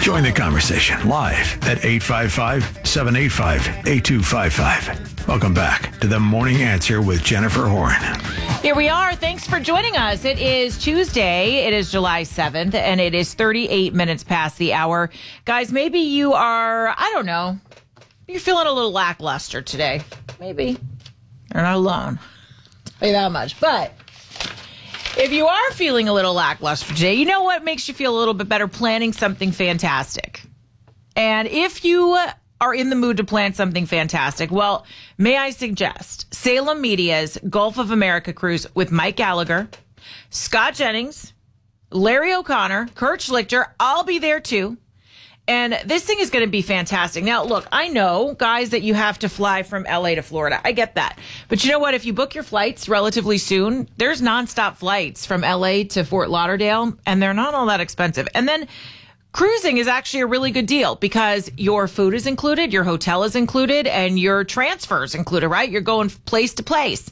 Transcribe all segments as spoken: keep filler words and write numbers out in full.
Join the conversation live at eight five five, seven eight five, eight two five five. Welcome back to The Morning Answer with Jennifer Horn. Here we are. Thanks for joining us. It is Tuesday. It is July seventh, and it is thirty-eight minutes past the hour. Guys, maybe you are, I don't know, you're feeling a little lackluster today. Maybe. You're not alone. I'll tell you that much. But if you are feeling a little lackluster today, you know what makes you feel a little bit better? Planning something fantastic. And if you are in the mood to plan something fantastic, well, may I suggest Salem Media's Gulf of America cruise with Mike Gallagher, Scott Jennings, Larry O'Connor, Kurt Schlichter. I'll be there too. And this thing is going to be fantastic. Now, look, I know, guys, that you have to fly from L A to Florida. I get that. But you know what? If you book your flights relatively soon, there's nonstop flights from L A to Fort Lauderdale, and they're not all that expensive. And then cruising is actually a really good deal because your food is included, your hotel is included, and your transfer is included, right? You're going place to place.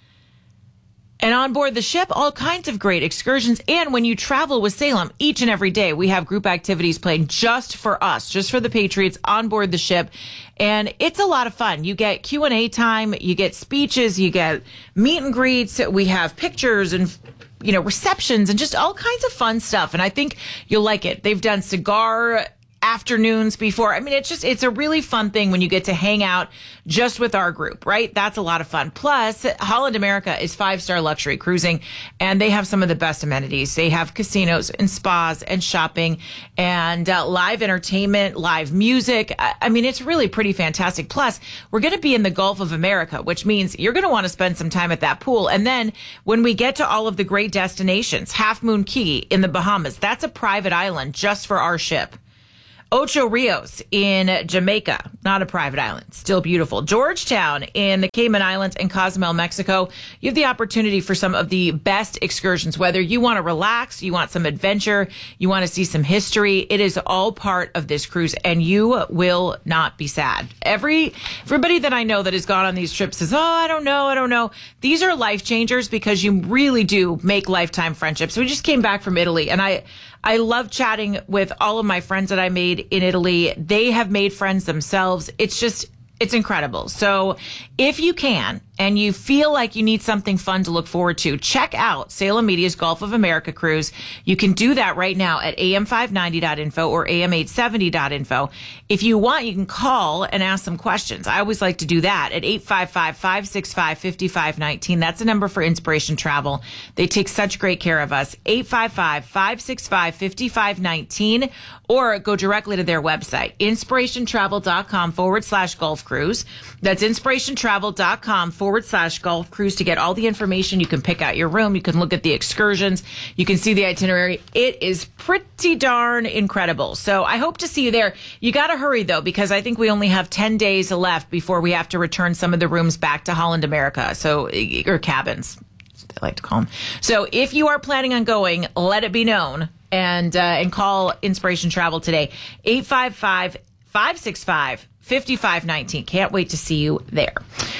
And on board the ship, all kinds of great excursions. And when you travel with Salem, each and every day, we have group activities playing just for us, just for the Patriots on board the ship. And it's a lot of fun. You get Q and A time, you get speeches, you get meet and greets. We have pictures and, you know, receptions and just all kinds of fun stuff. And I think you'll like it. They've done cigar afternoons before. I mean, it's just, it's a really fun thing when you get to hang out just with our group, right? That's a lot of fun. Plus, Holland America is five-star luxury cruising, and they have some of the best amenities. They have casinos and spas and shopping and uh, live entertainment, live music. I, I mean, it's really pretty fantastic. Plus, we're going to be in the Gulf of America, which means you're going to want to spend some time at that pool. And then when we get to all of the great destinations, Half Moon Cay in the Bahamas, that's a private island just for our ship. Ocho Rios in Jamaica, not a private island, still beautiful. Georgetown in the Cayman Islands and Cozumel, Mexico. You have the opportunity for some of the best excursions, whether you want to relax, you want some adventure, you want to see some history. It is all part of this cruise, and you will not be sad. Every everybody that I know that has gone on these trips says, oh, I don't know, I don't know. These are life changers because you really do make lifetime friendships. We just came back from Italy, and I I love chatting with all of my friends that I made in Italy. They have made friends themselves. It's just, it's incredible. So if you can, and you feel like you need something fun to look forward to, check out Salem Media's Gulf of America cruise. You can do that right now at A M five ninety dot info or A M eight seventy dot info. If you want, you can call and ask some questions. I always like to do that at eight five five, five six five, five five one nine. That's a number for Inspiration Travel. They take such great care of us. eight five five, five six five, five five one nine, or go directly to their website, inspirationtravel.com forward slash golf cruise. That's inspirationtravel.com forward slash golf cruise to get all the information. You can pick out your room. You can look at the excursions. You can see the itinerary. It is pretty darn incredible. So I hope to see you there. You got to hurry, though, because I think we only have ten days left before we have to return some of the rooms back to Holland America. So, or cabins, I like to call them. So if you are planning on going, let it be known. And, uh, and call Inspiration Travel today. eight five five, five six five, five five one nine. Can't wait to see you there.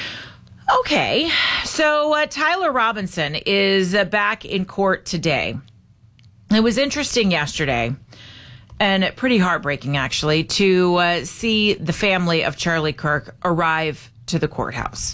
Okay, so uh, Tyler Robinson is uh, back in court today. It was interesting yesterday, and pretty heartbreaking, actually, to uh, see the family of Charlie Kirk arrive to the courthouse.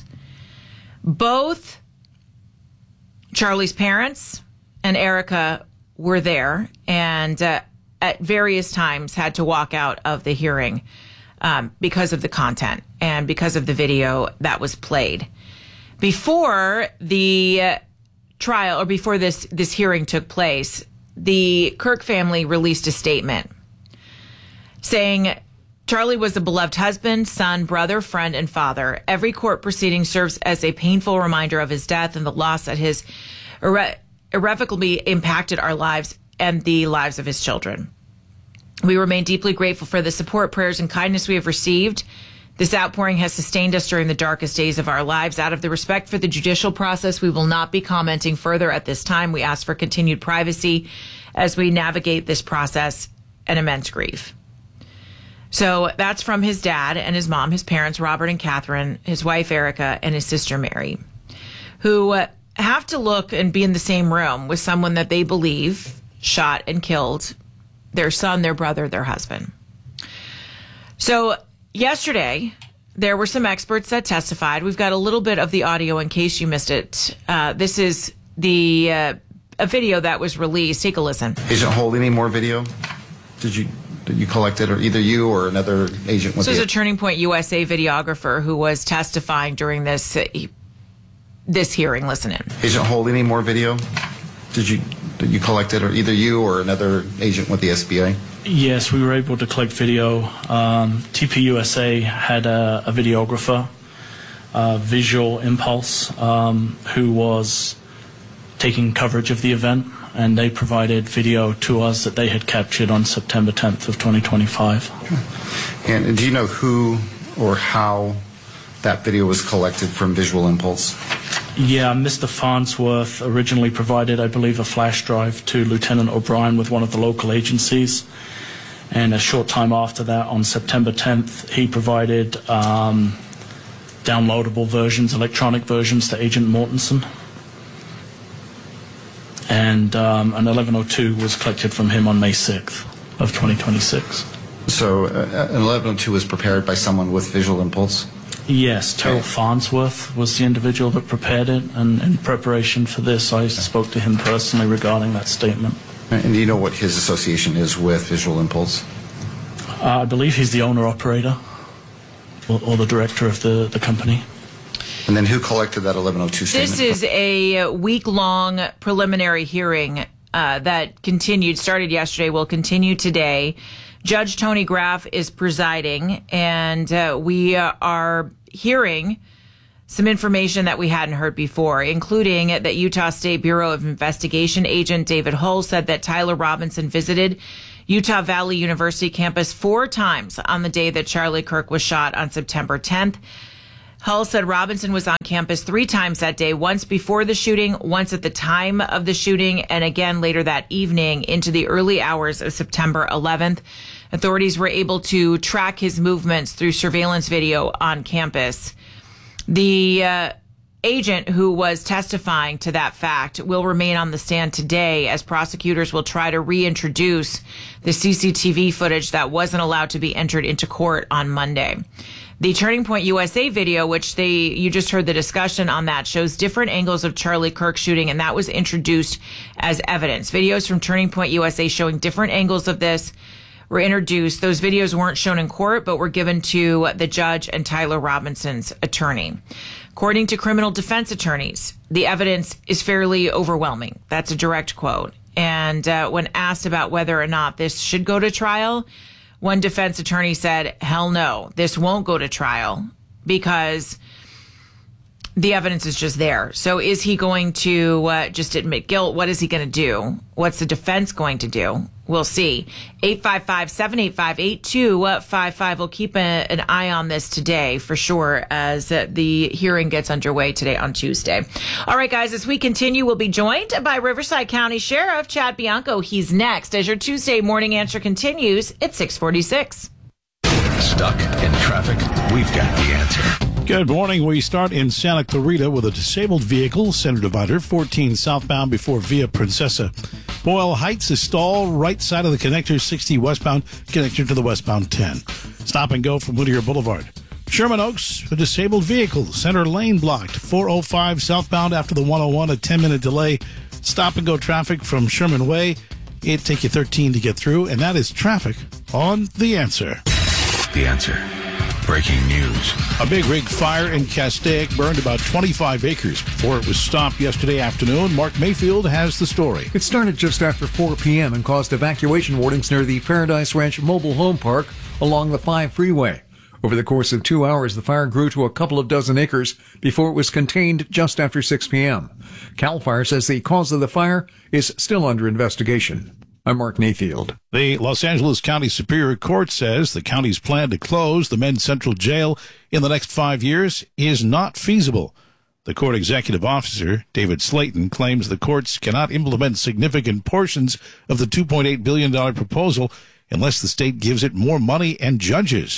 Both Charlie's parents and Erica were there, and uh, at various times had to walk out of the hearing um, because of the content and because of the video that was played. Before the uh, trial, or before this, this hearing took place, the Kirk family released a statement saying, Charlie was a beloved husband, son, brother, friend, and father. Every court proceeding serves as a painful reminder of his death and the loss that has irre- irrevocably impacted our lives and the lives of his children. We remain deeply grateful for the support, prayers, and kindness we have received. This outpouring has sustained us during the darkest days of our lives. Out of the respect for the judicial process, we will not be commenting further at this time. We ask for continued privacy as we navigate this process and immense grief. So that's from his dad and his mom, his parents, Robert and Catherine, his wife, Erica, and his sister, Mary, who uh, have to look and be in the same room with someone that they believe shot and killed their son, their brother, their husband. So yesterday, there were some experts that testified. We've got a little bit of the audio in case you missed it. Uh, this is the uh, a video that was released. Take a listen. Agent Holt, any more video? Did you did you collect it, or either you or another agent? This was a Turning Point U S A videographer who was testifying during this uh, this hearing. Listen in. Agent Holt, any more video? Did you did you collect it, or either you or another agent with the S B A? Yes, we were able to collect video. Um, T P U S A had a, a videographer, uh, Visual Impulse, um, who was taking coverage of the event, and they provided video to us that they had captured on September tenth of twenty twenty-five. And, and do you know who or how that video was collected from Visual Impulse? Yeah, Mister Farnsworth originally provided, I believe, a flash drive to Lieutenant O'Brien with one of the local agencies. And a short time after that, on September tenth, he provided um, downloadable versions, electronic versions to Agent Mortensen. And um, an eleven oh two was collected from him on May sixth of twenty twenty-six. So uh, an eleven oh two was prepared by someone with Visual Impulse? Yes, Terrell Farnsworth was the individual that prepared it, and in preparation for this, I spoke to him personally regarding that statement. And do you know what his association is with Visual Impulse? Uh, I believe he's the owner-operator, or, or the director of the, the company. And then who collected that eleven oh two statement? This is a week-long preliminary hearing uh, that continued, started yesterday, will continue today. Judge Tony Graff is presiding, and uh, we uh, are hearing some information that we hadn't heard before, including that Utah State Bureau of Investigation agent David Hull said that Tyler Robinson visited Utah Valley University campus four times on the day that Charlie Kirk was shot on September tenth. Hull said Robinson was on campus three times that day, once before the shooting, once at the time of the shooting, and again later that evening into the early hours of September eleventh. Authorities were able to track his movements through surveillance video on campus. The uh, agent who was testifying to that fact will remain on the stand today as prosecutors will try to reintroduce the C C T V footage that wasn't allowed to be entered into court on Monday. The Turning Point U S A video, which they you just heard the discussion on that, shows different angles of Charlie Kirk shooting, and that was introduced as evidence. Videos from Turning Point U S A showing different angles of this were introduced. Those videos weren't shown in court, but were given to the judge and Tyler Robinson's attorney. According to criminal defense attorneys, the evidence is fairly overwhelming. That's a direct quote. And uh, when asked about whether or not this should go to trial, one defense attorney said, hell no, this won't go to trial because the evidence is just there. So is he going to uh, just admit guilt? What is he going to do? What's the defense going to do? We'll see. eight five five, seven eight five, eight two five five. We'll keep a, an eye on this today for sure as uh, the hearing gets underway today on Tuesday. All right, guys, as we continue, we'll be joined by Riverside County Sheriff Chad Bianco. He's next as your Tuesday morning answer continues at six forty-six. Stuck in traffic? We've got the answer. Good morning. We start in Santa Clarita with a disabled vehicle, center divider, fourteen southbound before Via Princesa. Boyle Heights is stalled right side of the connector, sixty westbound, connector to the westbound ten. Stop and go from Whittier Boulevard. Sherman Oaks, a disabled vehicle, center lane blocked, four oh five southbound after the one oh one, a ten-minute delay. Stop and go traffic from Sherman Way. It'd take you thirteen to get through, and that is traffic on The Answer. The Answer. Breaking news. A big rig fire in Castaic burned about twenty-five acres before it was stopped yesterday afternoon. Mark Mayfield has the story. It started just after four p.m. and caused evacuation warnings near the Paradise Ranch Mobile Home Park along the five freeway. Over the course of two hours, the fire grew to a couple of dozen acres before it was contained just after six p.m. CAL FIRE says the cause of the fire is still under investigation. I'm Mark Mayfield. The Los Angeles County Superior Court says the county's plan to close the Men's Central Jail in the next five years is not feasible. The court executive officer, David Slayton, claims the courts cannot implement significant portions of the two point eight billion dollars proposal unless the state gives it more money and judges.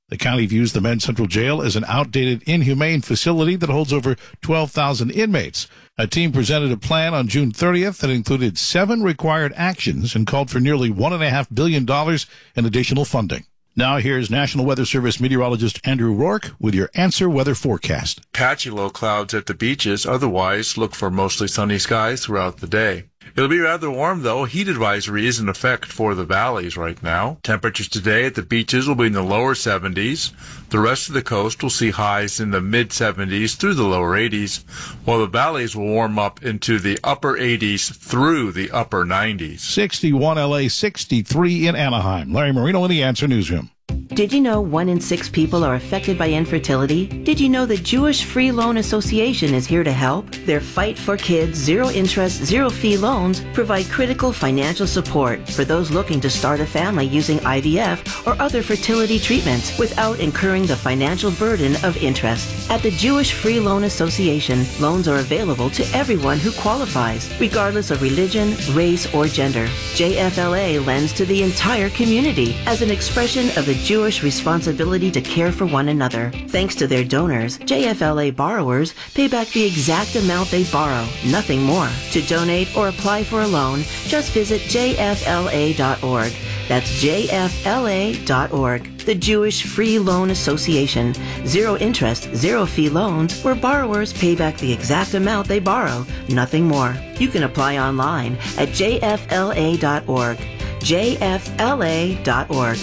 The county views the men's central jail as an outdated, inhumane facility that holds over twelve thousand inmates. A team presented a plan on June thirtieth that included seven required actions and called for nearly one point five billion dollars in additional funding. Now here's National Weather Service meteorologist Andrew Rourke with your Answer Weather forecast. Patchy low clouds at the beaches. Otherwise, look for mostly sunny skies throughout the day. It'll be rather warm, though. Heat advisory is in effect for the valleys right now. Temperatures today at the beaches will be in the lower seventies. The rest of the coast will see highs in the mid-seventies through the lower eighties, while the valleys will warm up into the upper eighties through the upper nineties. sixty-one L A, sixty-three in Anaheim. Larry Marino in the Answer Newsroom. Did you know one in six people are affected by infertility? Did you know the Jewish Free Loan Association is here to help? Their Fight for Kids zero interest, zero fee loans provide critical financial support for those looking to start a family using I V F or other fertility treatments without incurring the financial burden of interest. At the Jewish Free Loan Association, loans are available to everyone who qualifies, regardless of religion, race, or gender. J F L A lends to the entire community as an expression of the Jewish responsibility to care for one another. Thanks to their donors, J F L A borrowers pay back the exact amount they borrow, nothing more. To donate or apply for a loan, just visit J F L A dot org. That's J F L A dot org. The Jewish Free Loan Association. Zero interest, zero fee loans where borrowers pay back the exact amount they borrow, nothing more. You can apply online at J F L A dot org. J F L A dot org.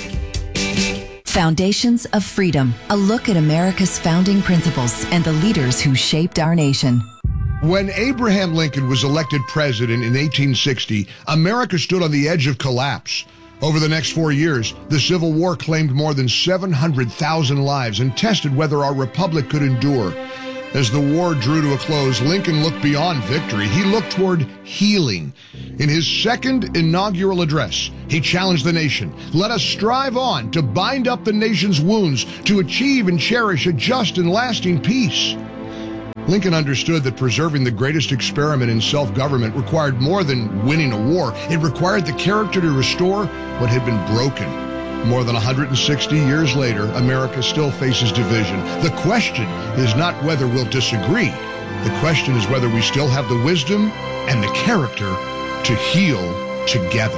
Foundations of Freedom, a look at America's founding principles and the leaders who shaped our nation. When Abraham Lincoln was elected president in eighteen sixty, America stood on the edge of collapse. Over the next four years, the Civil War claimed more than seven hundred thousand lives and tested whether our republic could endure. As the war drew to a close, Lincoln looked beyond victory. He looked toward healing. In his second inaugural address, he challenged the nation. Let us strive on to bind up the nation's wounds, to achieve and cherish a just and lasting peace. Lincoln understood that preserving the greatest experiment in self-government required more than winning a war. It required the character to restore what had been broken. More than one hundred sixty years later, America still faces division. The question is not whether we'll disagree. The question is whether we still have the wisdom and the character to heal together.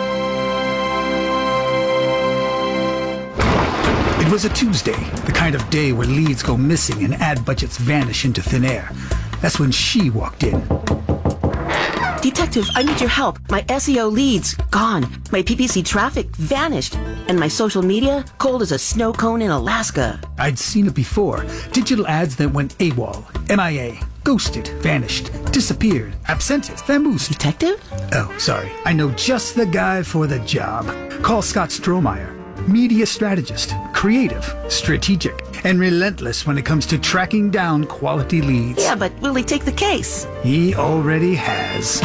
It was a Tuesday, the kind of day where leads go missing and ad budgets vanish into thin air. That's when she walked in. Detective, I need your help. My S E O leads, gone. My P P C traffic vanished. And my social media, cold as a snow cone in Alaska. I'd seen it before. Digital ads that went AWOL, M I A, ghosted, vanished, disappeared, absentis, vamoosed. Detective? Oh, sorry. I know just the guy for the job. Call Scott Strohmeyer. Media strategist, creative, strategic, and relentless when it comes to tracking down quality leads. Yeah, but will he take the case? He already has.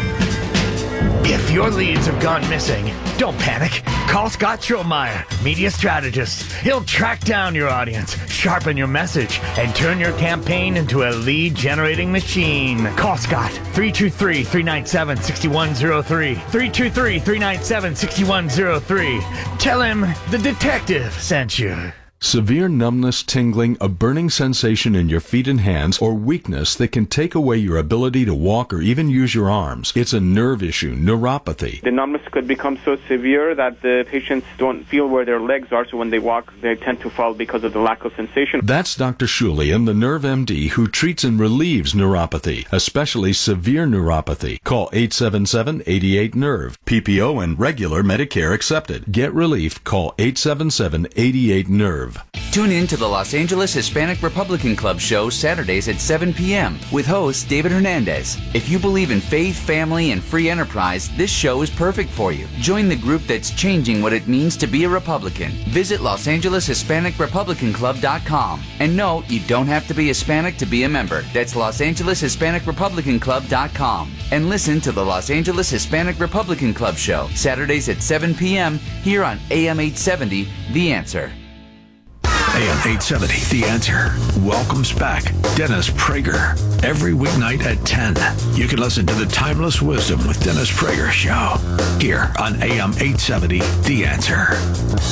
If your leads have gone missing, don't panic. Call Scott Strohmeyer, media strategist. He'll track down your audience, sharpen your message, and turn your campaign into a lead-generating machine. Call Scott, three two three, three nine seven, six one zero three, three two three, three nine seven, six one zero three. Tell him the detective sent you. Severe numbness, tingling, a burning sensation in your feet and hands, or weakness that can take away your ability to walk or even use your arms. It's a nerve issue, neuropathy. The numbness could become so severe that the patients don't feel where their legs are, so when they walk, they tend to fall because of the lack of sensation. That's Doctor Shulian, the Nerve M D, who treats and relieves neuropathy, especially severe neuropathy. Call eight seven seven, eight eight, nerve. P P O and regular Medicare accepted. Get relief. Call eight seven seven, eight eight, nerve. Tune in to the Los Angeles Hispanic Republican Club show Saturdays at seven p.m. with host David Hernandez. If you believe in faith, family, and free enterprise, this show is perfect for you. Join the group that's changing what it means to be a Republican. Visit Los Angeles Hispanic Republican Club dot com. And no, you don't have to be Hispanic to be a member. That's Los Angeles Hispanic Republican Club dot com. And listen to the Los Angeles Hispanic Republican Club show Saturdays at seven p.m. here on A M eight seventy, The Answer. A M eight seventy, The Answer, welcomes back Dennis Prager. Every weeknight at ten, you can listen to the Timeless Wisdom with Dennis Prager show here on A M eight seventy, The Answer.